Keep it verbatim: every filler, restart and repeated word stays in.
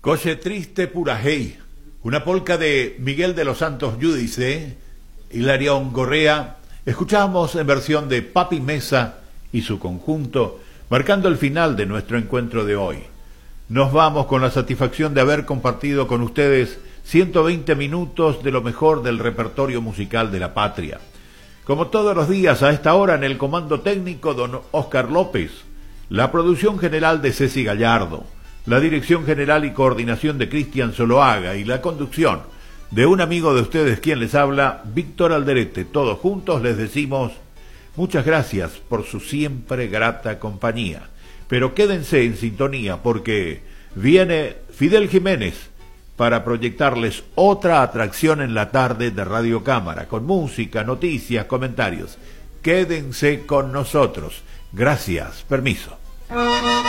Coche triste Purajey, una polca de Miguel de los Santos Giudice, Hilarión Correa, escuchamos en versión de Papi Mesa y su conjunto, marcando el final de nuestro encuentro de hoy. Nos vamos con la satisfacción de haber compartido con ustedes ciento veinte minutos de lo mejor del repertorio musical de la patria. Como todos los días a esta hora en el comando técnico don Óscar López, la producción general de Ceci Gallardo, la dirección general y coordinación de Cristian Zoloaga y la conducción de un amigo de ustedes quien les habla, Víctor Alderete. Todos juntos les decimos muchas gracias por su siempre grata compañía. Pero quédense en sintonía porque viene Fidel Jiménez para proyectarles otra atracción en la tarde de Radio Cámara, con música, noticias, comentarios. Quédense con nosotros. Gracias. Permiso.